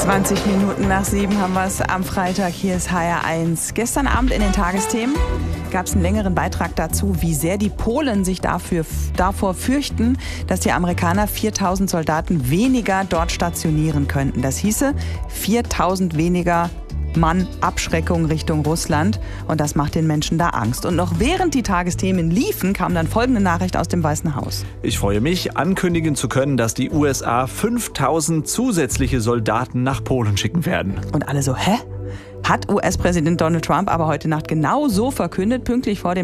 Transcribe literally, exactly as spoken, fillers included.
zwanzig Minuten nach sieben haben wir es am Freitag. Hier ist H R eins. Gestern Abend in den Tagesthemen gab es einen längeren Beitrag dazu, wie sehr die Polen sich dafür, davor fürchten, dass die Amerikaner viertausend Soldaten weniger dort stationieren könnten. Das hieße viertausend weniger Mann Abschreckung Richtung Russland. Und das macht den Menschen da Angst. Und noch während die Tagesthemen liefen, kam dann folgende Nachricht aus dem Weißen Haus. Ich freue mich, ankündigen zu können, dass die U S A fünftausend zusätzliche Soldaten nach Polen schicken werden. Und alle so, hä? Hat U S-Präsident Donald Trump aber heute Nacht genau so verkündet, pünktlich vor dem